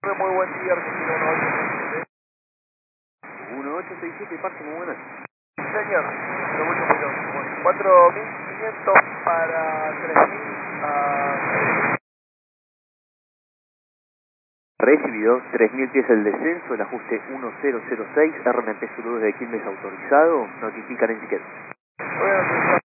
Muy buen día, Argentina 1867, parte muy buenas. Señor, lo mucho millón. Bueno, 4.500 para 3.000 a... Recibido, 3.000 pies el descenso, el ajuste 1006, RMP saludos de Quilmes autorizado, notifican en etiqueta. Voy a